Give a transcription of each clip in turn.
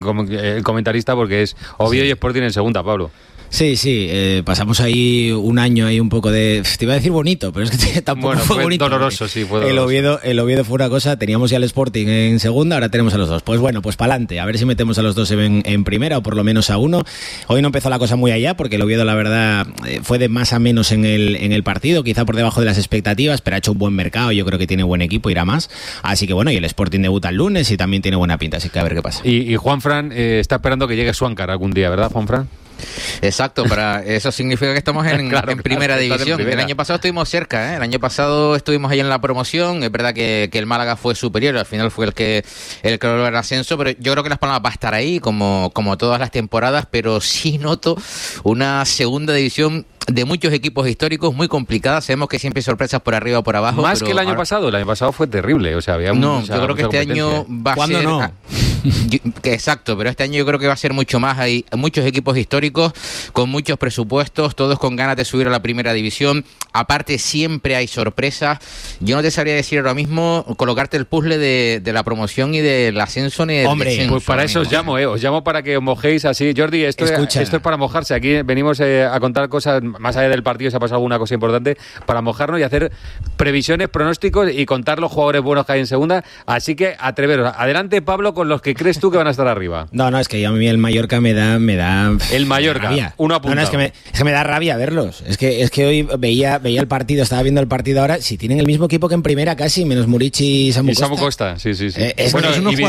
el comentarista, porque es Oviedo y Sporting en segunda, Pablo. Sí, pasamos ahí un año ahí un poco de... Te iba a decir bonito, pero es que tampoco fue bonito. Doloroso, sí, fue doloroso. El Oviedo fue una cosa, teníamos ya el Sporting en segunda, ahora tenemos a los dos. Pues bueno, pues para adelante, a ver si metemos a los dos en primera o por lo menos a uno. Hoy no empezó la cosa muy allá, porque el Oviedo, la verdad, fue de más a menos en el partido, quizá por debajo de las expectativas, pero ha hecho un buen mercado, yo creo que tiene buen equipo, irá más. Así que bueno, y el Sporting debuta el lunes y también tiene buena pinta, así que a ver qué pasa. Y Juanfran está esperando que llegue Swankar algún día, ¿verdad, Juanfran? Exacto, para eso significa que estamos en primera división. El año pasado estuvimos cerca, ¿eh? El año pasado estuvimos ahí en la promoción. Es verdad que el Málaga fue superior, al final fue el que logró el ascenso, pero yo creo que Las Palmas va a estar ahí como todas las temporadas, pero sí noto una segunda división de muchos equipos históricos muy complicada. Sabemos que siempre hay sorpresas por arriba o por abajo. Más que el año pasado. El año pasado fue terrible. O sea, había yo creo que este año va a ser... no? Exacto, pero este año yo creo que va a ser mucho más. Hay muchos equipos históricos con muchos presupuestos, todos con ganas de subir a la primera división. Aparte, siempre hay sorpresas. Yo no te sabría decir ahora mismo colocarte el puzzle de la promoción y del ascenso ni del descenso. Pues para eso os llamo para que os mojéis así. Jordi, esto es para mojarse. Aquí venimos a contar cosas más allá del partido, si ha pasado alguna cosa importante, para mojarnos y hacer previsiones, pronósticos y contar los jugadores buenos que hay en segunda. Así que atreveros. Adelante, Pablo, con los que crees tú que van a estar arriba. No, es que a mí el Mallorca me da el Mallorca, rabia. Uno apuntado. No, es que me da rabia verlos. Es que hoy veía el partido, estaba viendo el partido ahora. Si tienen el mismo equipo que en primera casi, menos Murici y Samu Costa. Sí. Bueno,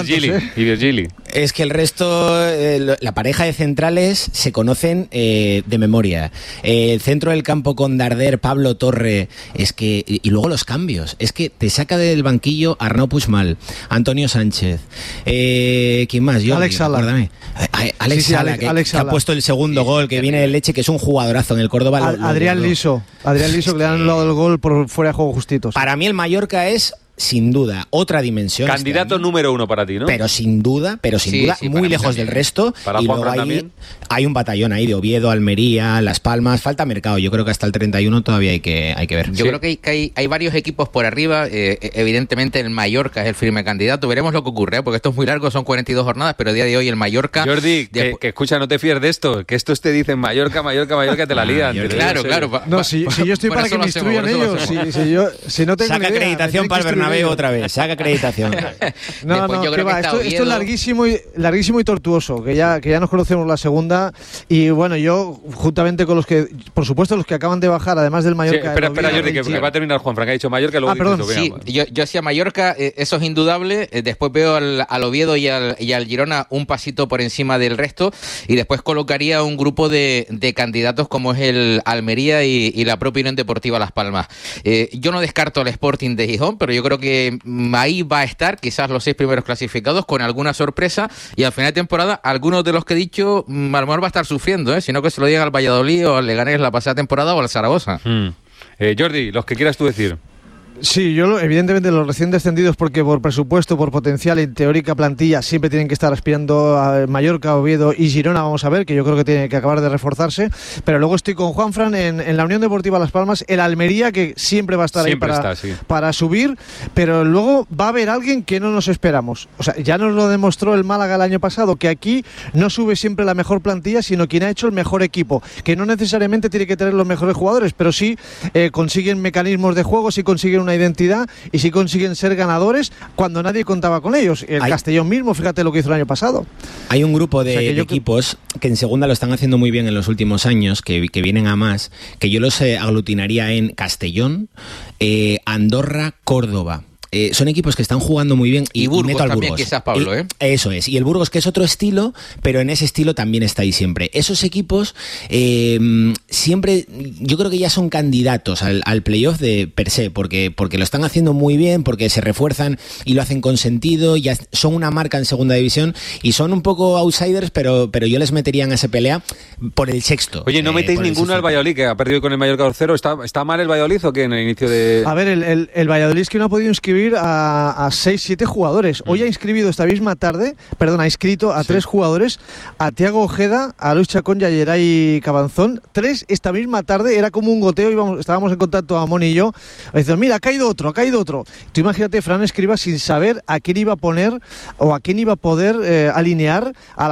y Virgili. Es que el resto, la pareja de centrales se conocen de memoria. El centro del campo con Darder, Pablo Torre, y luego los cambios. Es que te saca del banquillo Arnau Puigmal, Antonio Sánchez, ¿quién más? Alex Sala. Alex Sala, que ha puesto el segundo gol, que viene de leche, que es un jugadorazo en el Córdoba. Adrián Liso, que le han anulado el gol por fuera de juego justitos. Para mí el Mallorca es, sin duda, otra dimensión. Candidato número uno para ti, ¿no? Pero sin duda, muy lejos del resto. Para y luego hay un batallón ahí de Oviedo, Almería, Las Palmas, falta mercado. Yo creo que hasta el 31 todavía hay que ver. Yo creo que hay varios equipos por arriba. Evidentemente el Mallorca es el firme candidato. Veremos lo que ocurre, porque esto es muy largo, son 42 jornadas, pero a día de hoy el Mallorca... Jordi, que escucha, no te fíes de esto, que estos te dicen Mallorca, te la lían. Claro. No, si yo estoy para que me instruyan ellos. Si no tengo saca idea, acreditación para el Bernabéu otra vez. Saca acreditación. Esto es larguísimo y tortuoso, que ya nos conocemos la segunda. Y bueno, yo juntamente con los que, por supuesto, los que acaban de bajar, además del Mallorca... Espera, Jordi, que va a terminar Juanfran, que ha dicho Mallorca, luego perdón. Sí, yo hacía Mallorca, eso es indudable. Después veo al Oviedo y al Girona un pasito por encima del resto, y después colocaría un grupo de candidatos como es el Almería y la propia Unión Deportiva Las Palmas. Yo no descarto al Sporting de Gijón, pero yo creo que ahí va a estar, quizás los 6 primeros clasificados, con alguna sorpresa, y al final de temporada algunos de los que he dicho a lo mejor va a estar sufriendo, sino que se lo digan al Valladolid o al Leganés la pasada temporada o al Zaragoza. Jordi, los que quieras tú decir. Sí, yo evidentemente los recién descendidos, porque por presupuesto, por potencial y teórica plantilla siempre tienen que estar aspirando a Mallorca, Oviedo y Girona, vamos a ver, que yo creo que tiene que acabar de reforzarse, pero luego estoy con Juanfran en la Unión Deportiva Las Palmas, el Almería, que siempre va a estar para subir, pero luego va a haber alguien que no nos esperamos. O sea, ya nos lo demostró el Málaga el año pasado, que aquí no sube siempre la mejor plantilla, sino quien ha hecho el mejor equipo, que no necesariamente tiene que tener los mejores jugadores, pero sí consiguen mecanismos de juego, sí consiguen una identidad y sí consiguen ser ganadores cuando nadie contaba con ellos. Castellón mismo, fíjate lo que hizo el año pasado. Hay un grupo de equipos que en segunda lo están haciendo muy bien en los últimos años, que vienen a más, que yo los aglutinaría en Castellón, Andorra, Córdoba. Son equipos que están jugando muy bien y Burgos meto al también, Burgos. quizás, Pablo, Eso es. Y el Burgos, que es otro estilo, pero en ese estilo también está ahí siempre. Esos equipos siempre, yo creo que ya son candidatos al playoff de per se, porque lo están haciendo muy bien, porque se refuerzan y lo hacen con sentido, ya son una marca en segunda división y son un poco outsiders, pero yo les metería en esa pelea por el sexto. Oye, ¿no metéis ninguno al Valladolid, que ha perdido con el Mallorca 2-0? ¿Está mal el Valladolid o qué en el inicio de...? A ver, el Valladolid es que no ha podido inscribir inscribir a 6-7 jugadores. Hoy ha inscrito a 3 jugadores, a Thiago Ojeda, a Luis Chacón y a Yeray Cabanzón. 3 esta misma tarde, era como un goteo, estábamos en contacto Amón y yo, diciendo, mira, ha caído otro. Tú imagínate Fran Escribas sin saber a quién iba a poner o a quién iba a poder alinear a